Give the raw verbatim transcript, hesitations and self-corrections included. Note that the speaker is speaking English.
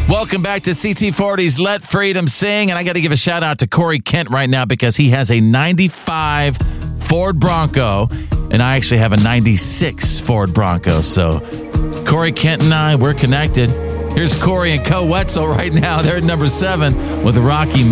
Welcome back to C T forty's Let Freedom Sing. And I got to give a shout out to Corey Kent right now because he has a ninety-five Ford Bronco. And I actually have a ninety-six Ford Bronco. So Corey Kent and I, we're connected. Here's Corey and Co Wetzel right now. They're at number seven with Rocky